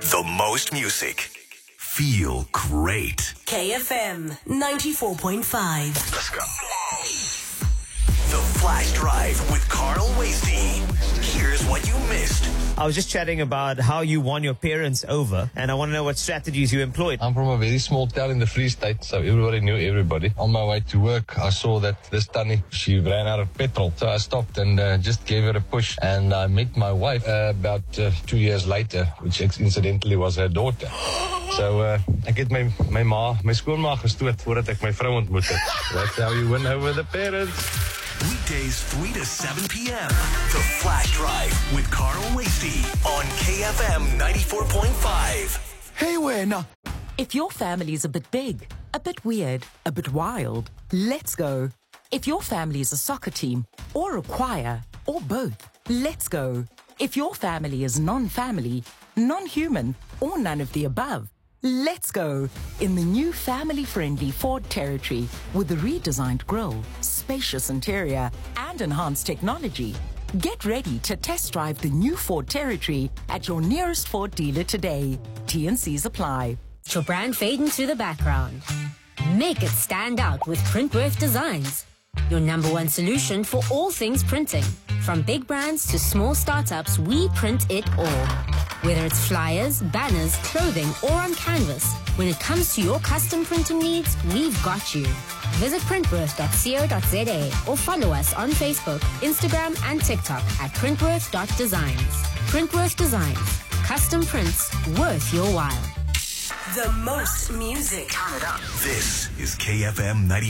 The most music. Feel great. KFM 94.5. Let's go. The Flash Drive with Carl Wasty. Here's what you missed. I was just chatting about how you won your parents over, and I want to know what strategies you employed. I'm from a very small town in the Free State, so everybody knew everybody. On my way to work, I saw that this Tanny, she ran out of petrol. So I stopped and just gave her a push. And I met my wife about 2 years later, which incidentally was her daughter. So ek het my skoonma gestoot voordat ek my vrou ontmoet het. That's how you win over the parents. Weekdays 3 to 7 p.m. The Flash Drive with Carl Wasty on KFM 94.5. Hey, Wena. If your family's a bit big, a bit weird, a bit wild, let's go. If your family's a soccer team, or a choir, or both, let's go. If your family is non-family, non-human, or none of the above, let's go in the new family-friendly Ford Territory with the redesigned grille, spacious interior, and enhanced technology. Get ready to test drive the new Ford Territory at your nearest Ford dealer today. T&Cs apply. Let your brand fade into the background. Make it stand out with Printworth Designs, your number one solution for all things printing. From big brands to small startups, we print it all. Whether it's flyers, banners, clothing, or on canvas, when it comes to your custom printing needs, we've got you. Visit printworth.co.za or follow us on Facebook, Instagram, and TikTok at printworth.designs. Printworth Designs. Custom prints worth your while. The most music. This is KFM 90.